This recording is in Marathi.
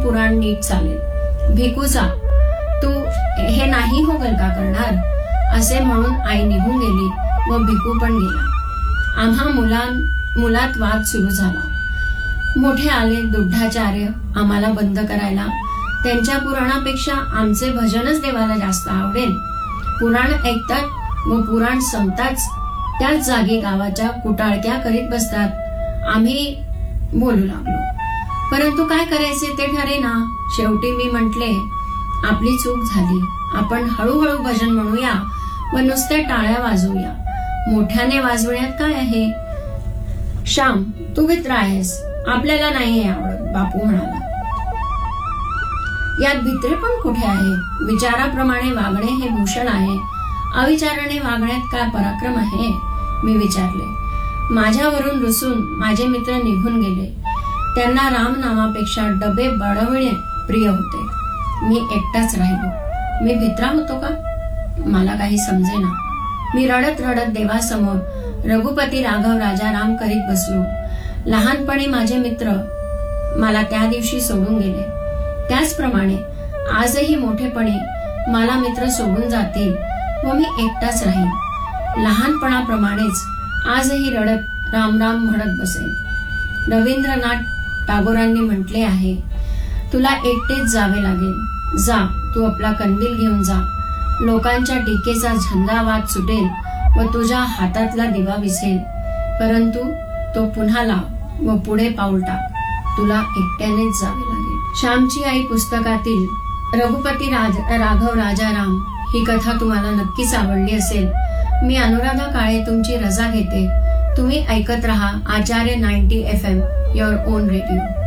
पुराण नीट चालेल. भिकूचा तू हे नाही हो का करणार असे म्हणून आई निघून गेली व भिकू पण गेला. आम्हा मुलात वाद सुरू झाला. मोठे आले दुग्धाचार्य आम्हाला बंद करायला. त्यांच्या पुराणापेक्षा आमचे भजनच देवाला जास्त आवडेल. पुराण ऐकतात व पुराण संपताच त्याच जागी गावाच्या कुटाळक्या करीत बसतात. आम्ही बोलू लागलो, परंतु काय करायचे ते ठरेना. शेवटी मी म्हटले, आपली चूक झाली. आपण हळूहळू भजन म्हणूया व नुसत्या टाळ्या वाजवूया. मोठ्याने वाजवण्यात काय आहे. श्याम, तू मित्र आहेस, आपल्याला नाही आवडत, बापू म्हणाला. यात भित्रे पण कुठे आहे. विचाराप्रमाणे वागणे हे भूषण आहे. अविचाराने वागण्यात काय पराक्रम आहे, मी विचारले. माझ्यावरून रुसून माझे मित्र निघून गेले. त्यांना राम नामापेक्षा डबे बडवणे प्रिय होते. मी एकटाच राहिलो. मी भित्रा होतो का? मला काही समजेना. मी रडत रडत देवासमोर रघुपती राघव राजाराम करीत बसलो. लहानपणी माझे मित्र मला त्या दिवशी सोडून गेले. त्याचप्रमाणे आजही मोठेपणी मला मित्र सोडून जातील व मी एकटाच राहीन. लहानपणाप्रमाणेच आजही रडत राम राम म्हणत बसेन. रवींद्रनाथ टागोरांनी म्हटले आहे, तुला एकटेच जावे लागेल. जा, तू आपला कंदील घेऊन जा. लोकांच्या टीकेचा झंझावात सुटेल व तुझ्या हातातला दिवा विझेल, परंतु तो पुन्हा लाव व पुढे पाऊल टाक. तुला एकट्यानेच जावे लागेल. श्यामची आई पुस्तकातील रघुपती राघव राजाराम ही कथा तुम्हाला नक्कीच आवडली असेल. मी अनुराधा काळे तुमची रजा घेते. तुम्ही ऐकत रहा आचार्य 90 FM, युअर ओन रेडिओ.